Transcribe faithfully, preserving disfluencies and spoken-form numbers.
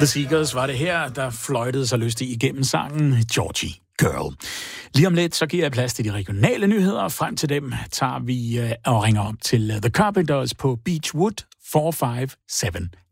The Seekers var det her, der fløjtede sig lystigt igennem sangen Georgie Girl. Lige om lidt, så giver jeg plads til de regionale nyheder. Frem til dem tager vi øh, og ringer op til The Carpenters på Beechwood fire fem syv